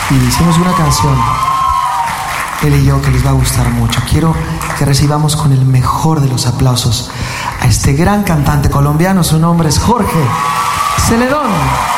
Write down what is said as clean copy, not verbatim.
y hicimos una canción, él y yo, que les va a gustar mucho. Quiero que recibamos con el mejor de los aplausos a este gran cantante colombiano. Su nombre es Jorge Celedón.